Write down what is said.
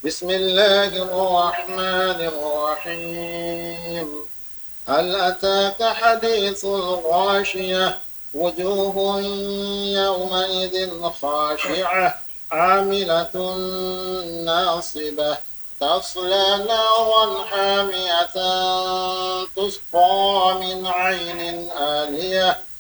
بسم الله الرحمن الرحيم. هل أتاك حديث الغاشية؟ وجوه يومئذ خاشعة عاملة ناصبة تصلى نارا حامية تسقى من عين آنية